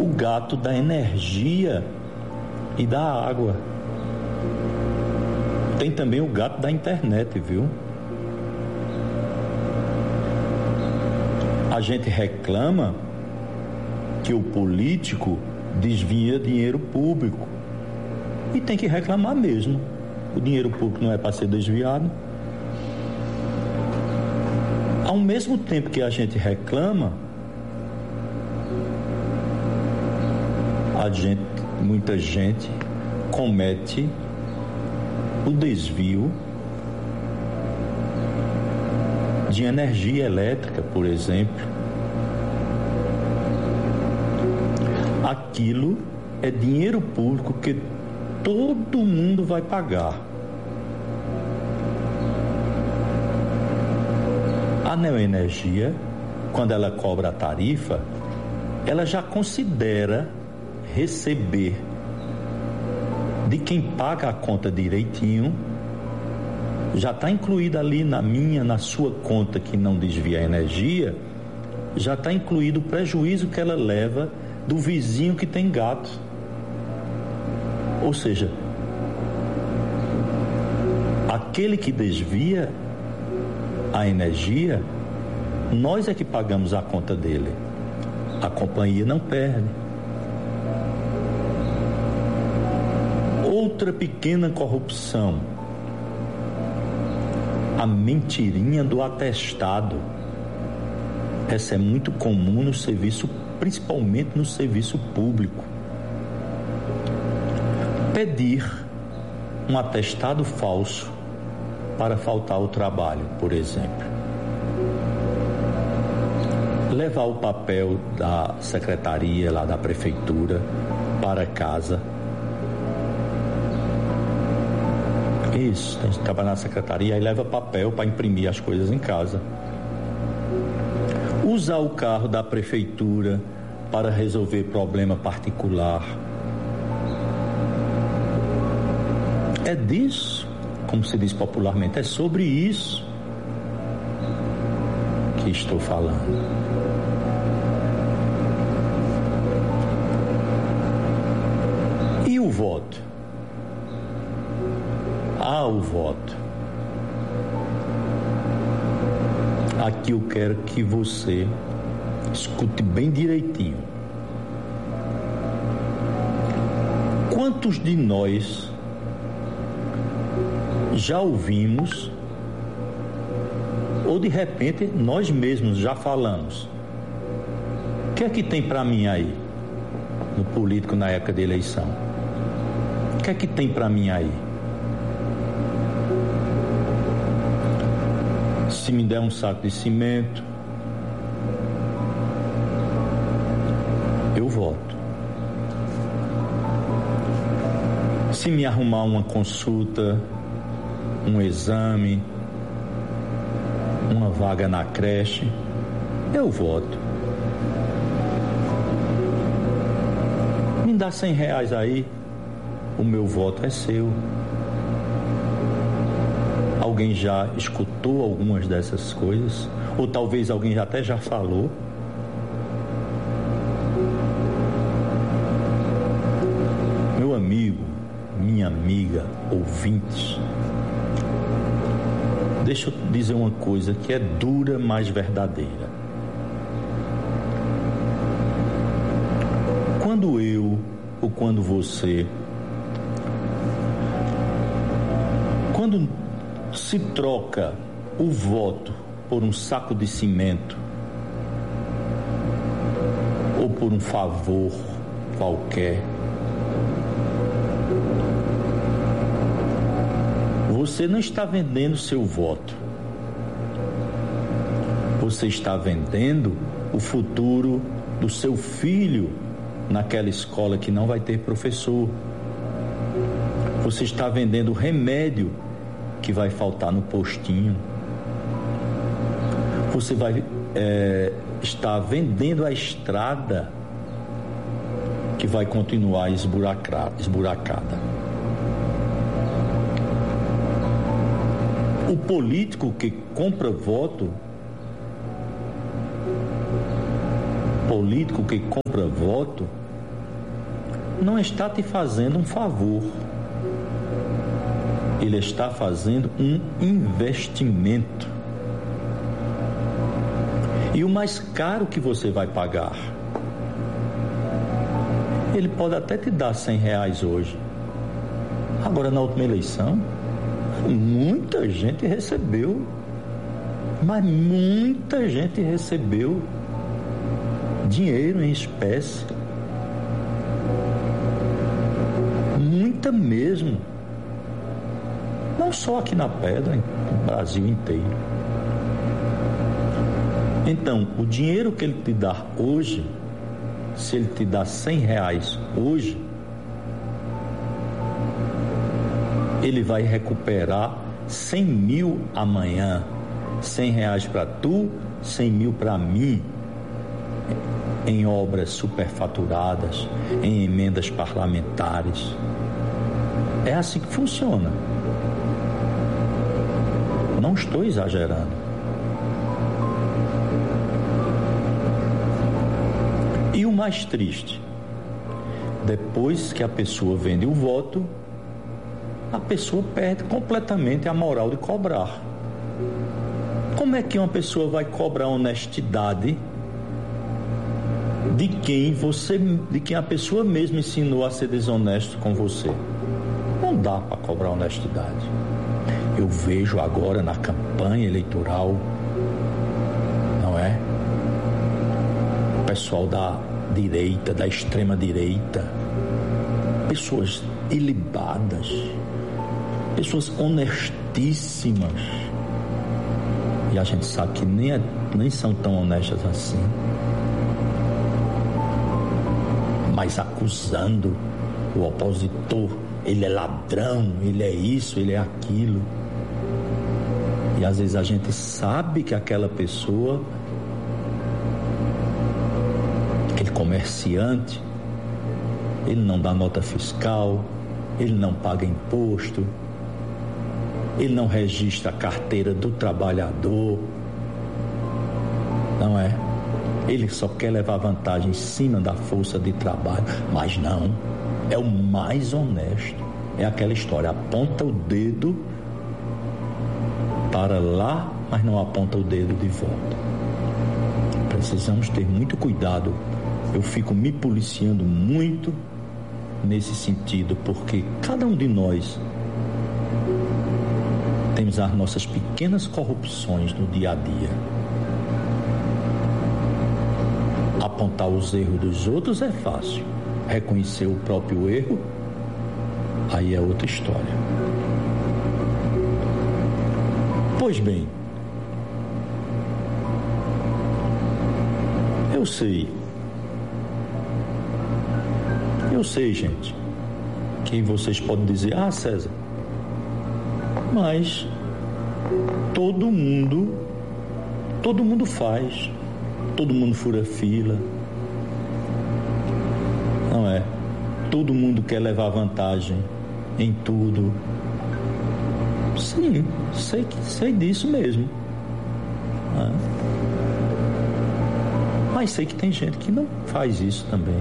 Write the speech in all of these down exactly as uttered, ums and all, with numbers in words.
o gato da energia e da água. Tem também o gato da internet, viu? A gente reclama que o político desvia dinheiro público. E tem que reclamar mesmo. O dinheiro público não é para ser desviado. Ao mesmo tempo que a gente reclama, a gente, muita gente comete o desvio de energia elétrica, por exemplo. Aquilo é dinheiro público que todo mundo vai pagar. A Neoenergia, quando ela cobra a tarifa, ela já considera receber de quem paga a conta direitinho, já está incluída ali na minha, na sua conta que não desvia a energia, já está incluído o prejuízo que ela leva do vizinho que tem gato. Ou seja, aquele que desvia a energia, nós é que pagamos a conta dele. A companhia não perde. Outra pequena corrupção, a mentirinha do atestado. Essa é muito comum no serviço, principalmente no serviço público. Pedir um atestado falso para faltar ao trabalho, por exemplo. Levar o papel da secretaria, lá da prefeitura, para casa. Isso, tem que trabalhar na secretaria e leva papel para imprimir as coisas em casa. Usar o carro da prefeitura para resolver problema particular. É disso, como se diz popularmente, é sobre isso que estou falando. E o voto? Ah, o voto. Aqui eu quero que você escute bem direitinho. Quantos de nós já ouvimos, ou de repente nós mesmos já falamos? O que é que tem para mim aí, no político na época de eleição? O que é que tem para mim aí? Se me der um saco de cimento, eu voto. Se me arrumar uma consulta, um exame, uma vaga na creche, eu voto. Me dá cem reais aí, o meu voto é seu. Alguém já escutou algumas dessas coisas? Ou talvez alguém até já falou? Meu amigo, minha amiga, ouvintes, deixa eu dizer uma coisa que é dura, mas verdadeira. Quando eu, ou quando você, quando se troca o voto por um saco de cimento ou por um favor qualquer, você não está vendendo seu voto. Você está vendendo o futuro do seu filho naquela escola que não vai ter professor. Você está vendendo o remédio que vai faltar no postinho. Você vai é, estar vendendo a estrada que vai continuar esburacada, esburacada. O político que compra voto, político que compra voto, não está te fazendo um favor. Ele está fazendo um investimento. E o mais caro que você vai pagar, ele pode até te dar cem reais hoje. Agora, na última eleição, muita gente recebeu, mas muita gente recebeu dinheiro em espécie. Muita mesmo. Não só aqui na Pedra, no Brasil inteiro. Então, o dinheiro que ele te dá hoje, se ele te dá cem reais hoje, ele vai recuperar cem mil amanhã. cem reais para tu, cem mil para mim, em obras superfaturadas, em emendas parlamentares. É assim que funciona. Não estou exagerando. E o mais triste, depois que a pessoa vende o voto, a pessoa perde completamente a moral de cobrar. Como é que uma pessoa vai cobrar honestidade de quem você, de quem a pessoa mesma ensinou a ser desonesto com você? Não dá para cobrar honestidade. Eu vejo agora na campanha eleitoral, não é? O pessoal da direita, da extrema direita, pessoas ilibadas, pessoas honestíssimas, e a gente sabe que nem, é, nem são tão honestas assim, mas acusando o opositor, ele é ladrão, ele é isso, ele é aquilo. E às vezes a gente sabe que aquela pessoa, aquele comerciante, ele não dá nota fiscal, ele não paga imposto, ele não registra a carteira do trabalhador, não é? Ele só quer levar vantagem em cima da força de trabalho, mas não, é o mais honesto. É aquela história, aponta o dedo para lá, mas não aponta o dedo de volta. Precisamos ter muito cuidado. Eu fico me policiando muito nesse sentido, porque cada um de nós temos as nossas pequenas corrupções no dia a dia. Apontar os erros dos outros é fácil. Reconhecer o próprio erro, aí é outra história. Pois bem, eu sei, eu sei, gente, que vocês podem dizer, ah, César, mas todo mundo, todo mundo faz, todo mundo fura fila, não é? Todo mundo quer levar vantagem em tudo. Sim, sei, sei disso mesmo. Ah. Mas sei que tem gente que não faz isso também.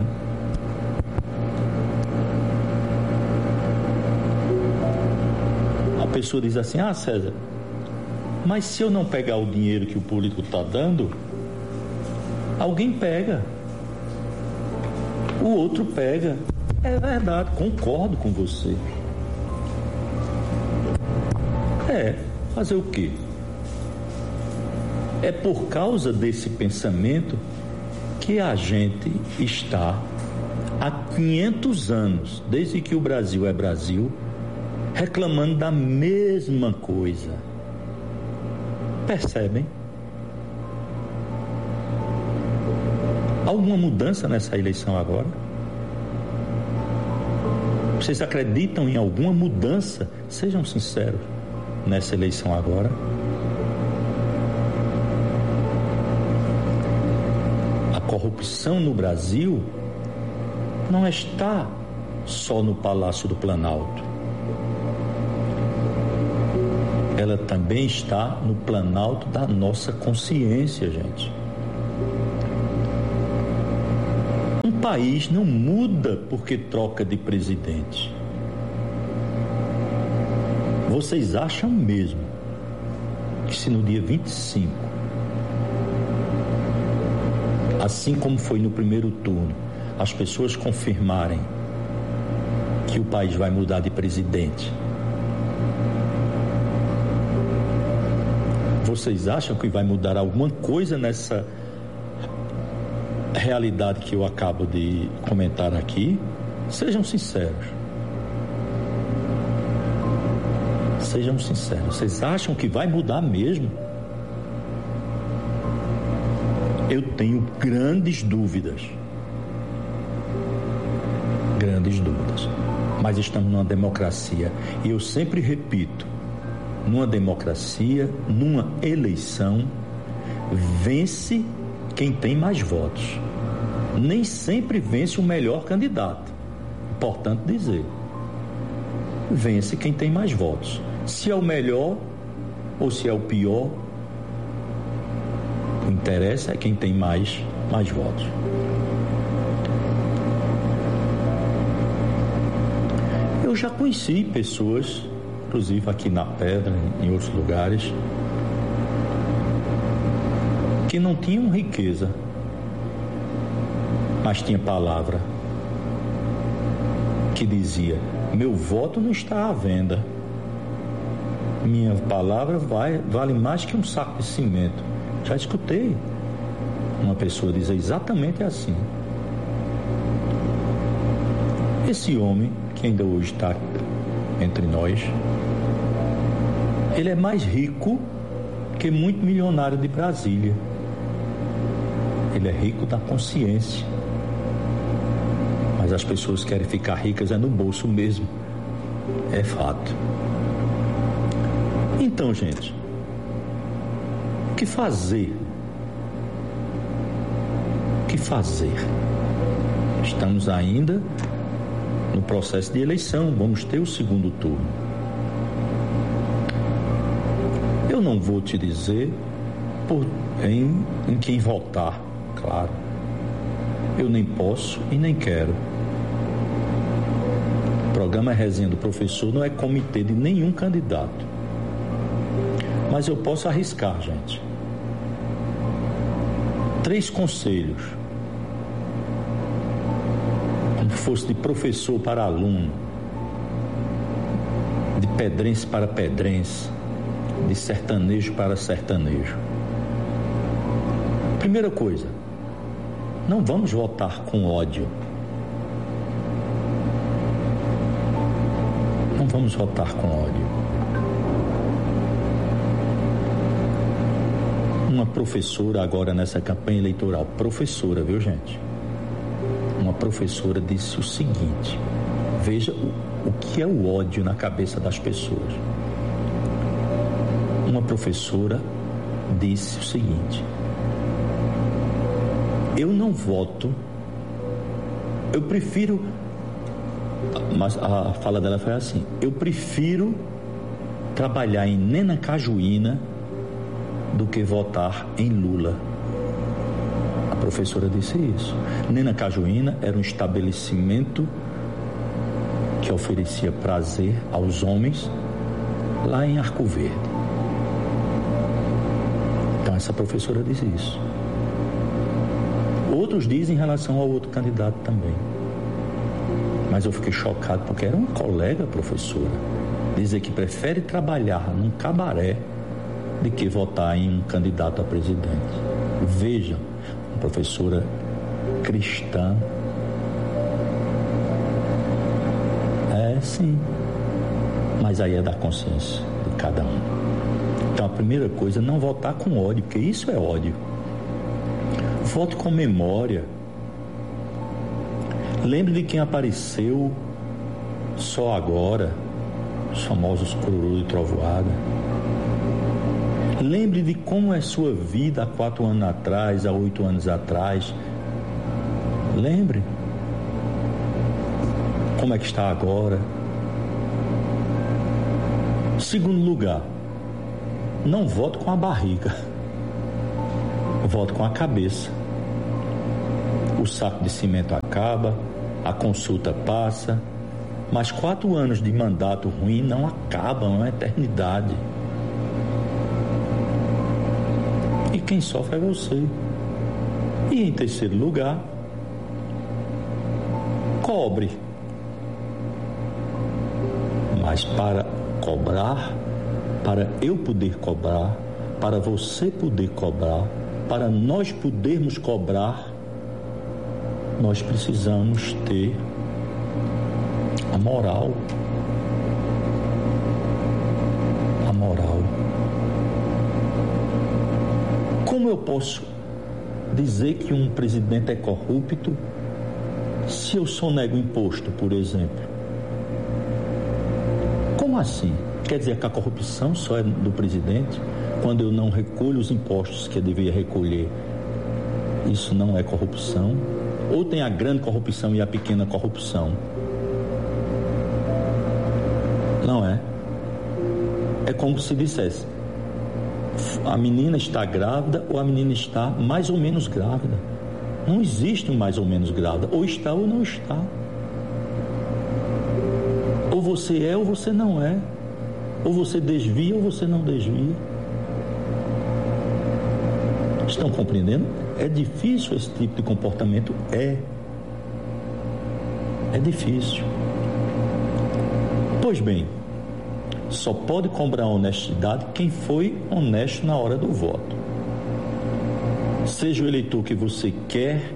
A pessoa diz assim, ah, César, mas se eu não pegar o dinheiro que o político está dando, alguém pega. O outro pega. É verdade, concordo com você. É, fazer o quê? É por causa desse pensamento que a gente está há quinhentos anos, desde que o Brasil é Brasil, reclamando da mesma coisa. Percebem? Alguma mudança nessa eleição agora? Vocês acreditam em alguma mudança? Sejam sinceros, nessa eleição agora. A corrupção no Brasil não está só no Palácio do Planalto. Ela também está no Planalto da nossa consciência, gente. Um país não muda porque troca de presidente. Vocês acham mesmo que se no dia vinte e cinco, assim como foi no primeiro turno, as pessoas confirmarem que o país vai mudar de presidente, vocês acham que vai mudar alguma coisa nessa realidade que eu acabo de comentar aqui? Sejam sinceros. Sejam sinceros. Vocês acham que vai mudar mesmo? Eu tenho grandes dúvidas. Grandes dúvidas. Mas estamos numa democracia. E eu sempre repito, numa democracia, numa eleição, vence quem tem mais votos. Nem sempre vence o melhor candidato. Importante dizer. Vence quem tem mais votos. Se é o melhor ou se é o pior, o que interessa é quem tem mais, mais votos. Eu já conheci pessoas, inclusive aqui na Pedra, em outros lugares, que não tinham riqueza, mas tinha palavra que dizia: meu voto não está à venda, minha palavra vai, vale mais que um saco de cimento. Já escutei uma pessoa dizer exatamente assim. Esse homem, que ainda hoje está entre nós, ele é mais rico que muito milionário de Brasília. Ele é rico da consciência. Mas as pessoas querem ficar ricas é no bolso mesmo. É fato. Então, gente, o que fazer? O que fazer? Estamos ainda no processo de eleição, vamos ter o segundo turno. Eu não vou te dizer por, em, em quem votar, claro. Eu nem posso e nem quero. O programa Resenha do Professor não é comitê de nenhum candidato. Mas eu posso arriscar, gente. Três conselhos. Como fosse de professor para aluno, de pedrense para pedrense, de sertanejo para sertanejo. Primeira coisa, não vamos votar com ódio. Não vamos votar com ódio. Uma professora agora nessa campanha eleitoral, professora, viu, gente? Uma professora disse o seguinte: veja o, o que é o ódio na cabeça das pessoas. Uma professora disse o seguinte: eu não voto, eu prefiro, mas a fala dela foi assim: eu prefiro trabalhar em Nena Cajuína do que votar em Lula. A professora disse isso. Nena Cajuína era um estabelecimento que oferecia prazer aos homens lá em Arco Verde. Então essa professora disse isso. Outros dizem em relação ao outro candidato também. Mas eu fiquei chocado porque era uma colega professora dizer que prefere trabalhar num cabaré de que votar em um candidato a presidente. Vejam, uma professora cristã. É, sim. Mas aí é da consciência de cada um. Então a primeira coisa é não votar com ódio, porque isso é ódio. Vote com memória. Lembre de quem apareceu só agora, os famosos Cururu e Trovoada. Lembre de como é sua vida há quatro anos atrás, há oito anos atrás. Lembre como é que está agora. Segundo lugar, não vote com a barriga, vote com a cabeça. o saco de cimento acaba, a consulta passa, mas quatro anos de mandato ruim não acabam, é uma eternidade. E quem sofre é você. E em terceiro lugar, cobre. Mas para cobrar, para eu poder cobrar, para você poder cobrar, para nós podermos cobrar, nós precisamos ter a moral. A moral. Como eu posso dizer que um presidente é corrupto se eu sonego imposto, por exemplo? Como assim? Quer dizer que a corrupção só é do presidente? Quando eu não recolho os impostos que eu deveria recolher, isso não é corrupção? Ou tem a grande corrupção e a pequena corrupção? Não é. É como se dissesse: a menina está grávida ou a menina está mais ou menos grávida. Não existe um mais ou menos grávida. Ou está ou não está. Ou você é ou você não é. Ou você desvia ou você não desvia. Estão compreendendo? É difícil esse tipo de comportamento? É. É difícil. Pois bem, só pode cobrar honestidade quem foi honesto na hora do voto. Seja o eleitor que você quer,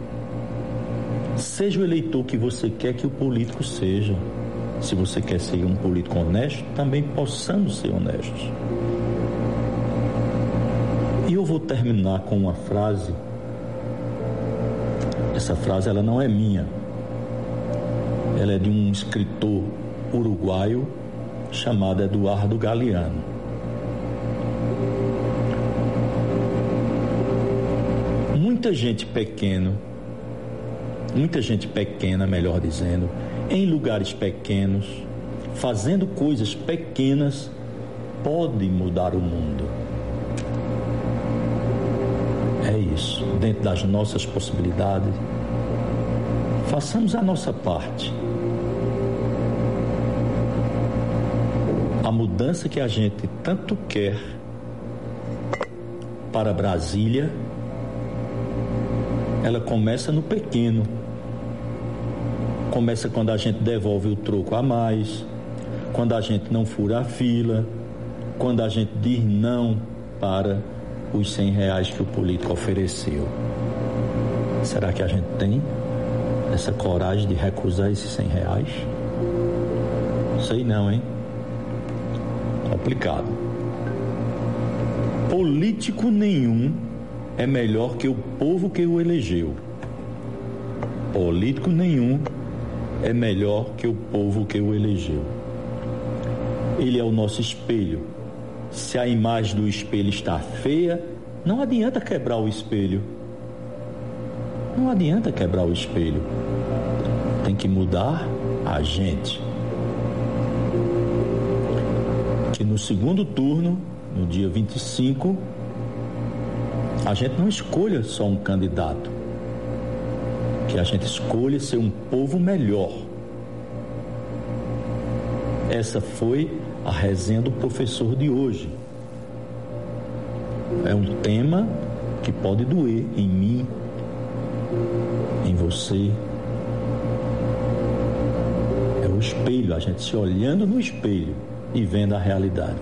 seja o eleitor que você quer que o político seja. Se você quer ser um político honesto, também possamos ser honestos. E eu vou terminar com uma frase. Essa frase ela não é minha. Ela é de um escritor uruguaio chamado Eduardo Galeano. Muita gente pequena, muita gente pequena, melhor dizendo, em lugares pequenos, fazendo coisas pequenas, pode mudar o mundo. É isso, dentro das nossas possibilidades, façamos a nossa parte. A mudança que a gente tanto quer para Brasília, ela começa no pequeno. Começa quando a gente devolve o troco a mais, quando a gente não fura a fila, quando a gente diz não para os cem reais que o político ofereceu. Será que a gente tem essa coragem de recusar esses cem reais? Sei não, hein? Complicado. Político nenhum é melhor que o povo que o elegeu. Político nenhum é melhor que o povo que o elegeu. Ele é o nosso espelho. Se a imagem do espelho está feia, não adianta quebrar o espelho. Não adianta quebrar o espelho. Tem que mudar a gente. Que no segundo turno, no dia vinte e cinco, a gente não escolha só um candidato. Que a gente escolha ser um povo melhor. Essa foi a resenha do professor de hoje. É um tema que pode doer em mim, em você. É o espelho, a gente se olhando no espelho e vendo a realidade.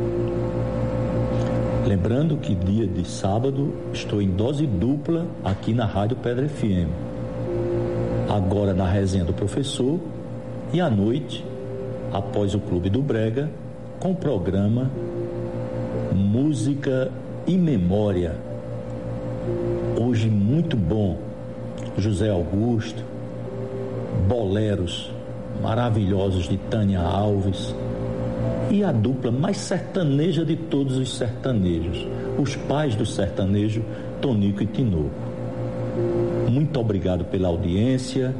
Lembrando que dia de sábado estou em dose dupla aqui na Rádio Pedra F M. Agora na resenha do professor e à noite, após o Clube do Brega, com o programa Música e Memória. Hoje muito bom. José Augusto, boleros maravilhosos de Tânia Alves e a dupla mais sertaneja de todos os sertanejos, os pais do sertanejo, Tonico e Tinoco. Muito obrigado pela audiência.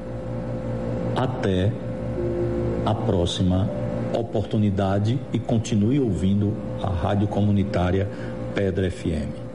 Até a próxima oportunidade e continue ouvindo a Rádio Comunitária Pedra F M.